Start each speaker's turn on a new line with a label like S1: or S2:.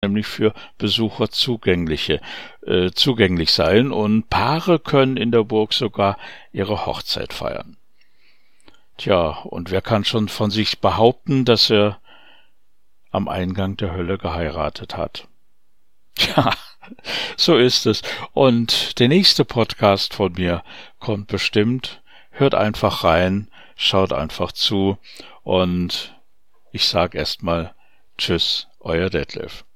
S1: nämlich für Besucher zugänglich sein und Paare können in der Burg sogar ihre Hochzeit feiern. Tja, und wer kann schon von sich behaupten, dass er am Eingang der Hölle geheiratet hat? Ja, so ist es. Und der nächste Podcast von mir kommt bestimmt. Hört einfach rein, schaut einfach zu und ich sag erstmal Tschüss, euer Detlef.